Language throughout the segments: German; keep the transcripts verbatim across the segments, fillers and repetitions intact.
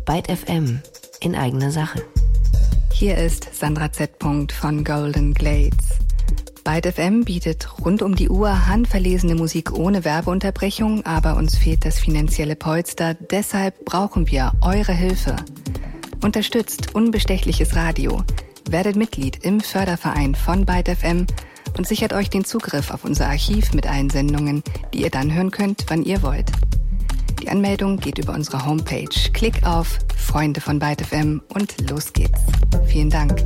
Byte F M in eigener Sache. Hier ist Sandra Z. von Golden Glades. Byte F M bietet rund um die Uhr handverlesene Musik ohne Werbeunterbrechung, aber uns fehlt das finanzielle Polster, deshalb brauchen wir eure Hilfe. Unterstützt unbestechliches Radio, werdet Mitglied im Förderverein von Byte F M und sichert euch den Zugriff auf unser Archiv mit allen Sendungen, die ihr dann hören könnt, wann ihr wollt. Die Anmeldung geht über unsere Homepage. Klick auf Freunde von Byte F M und los geht's. Vielen Dank.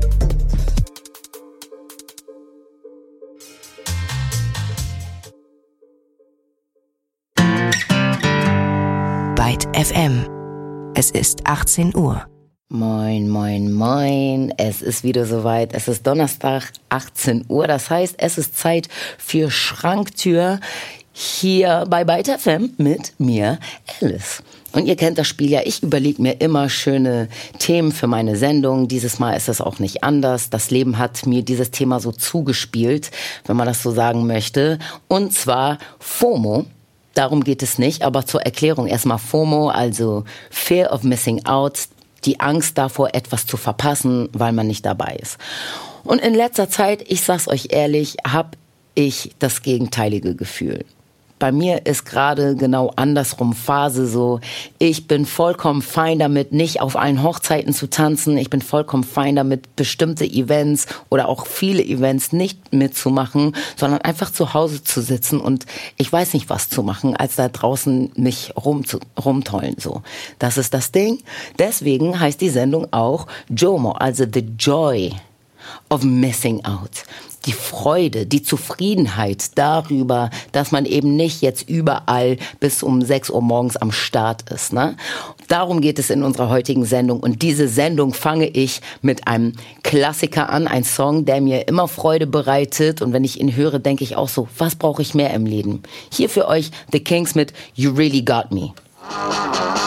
Byte F M. Es ist achtzehn Uhr. Moin, moin, moin. Es ist wieder soweit. Es ist Donnerstag, achtzehn Uhr. Das heißt, es ist Zeit für Schranktür hier bei Byte F M mit mir, Alice. Und ihr kennt das Spiel ja, ich überlege mir immer schöne Themen für meine Sendung. Dieses Mal ist es auch nicht anders. Das Leben hat mir dieses Thema so zugespielt, wenn man das so sagen möchte. Und zwar FOMO. Darum geht es nicht, aber zur Erklärung erstmal FOMO, also Fear of Missing Out, die Angst davor, etwas zu verpassen, weil man nicht dabei ist. Und in letzter Zeit, ich sag's euch ehrlich, habe ich das gegenteilige Gefühl. Bei mir ist gerade genau andersrum Phase so. Ich bin vollkommen fein damit, nicht auf allen Hochzeiten zu tanzen. Ich bin vollkommen fein damit, bestimmte Events oder auch viele Events nicht mitzumachen, sondern einfach zu Hause zu sitzen und ich weiß nicht, was zu machen, als da draußen mich rum zu, rumtollen. So. Das ist das Ding. Deswegen heißt die Sendung auch JOMO, also The Joy of Missing Out. Die Freude, die Zufriedenheit darüber, dass man eben nicht jetzt überall bis um sechs Uhr morgens am Start ist. Ne? Darum geht es in unserer heutigen Sendung. Und diese Sendung fange ich mit einem Klassiker an, ein Song, der mir immer Freude bereitet. Und wenn ich ihn höre, denke ich auch so, was brauche ich mehr im Leben? Hier für euch The Kings mit You Really Got Me.